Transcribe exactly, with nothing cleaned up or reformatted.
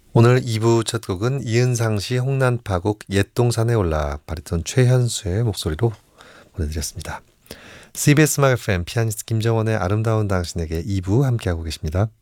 오늘 이 부 첫 곡은 이은상 씨 홍난파곡 옛동산에 올라 바리톤 최현수의 목소리로 보내드렸습니다. 씨비에스 음악 에프엠 피아니스트 김정원의 아름다운 당신에게 이 부 함께하고 계십니다.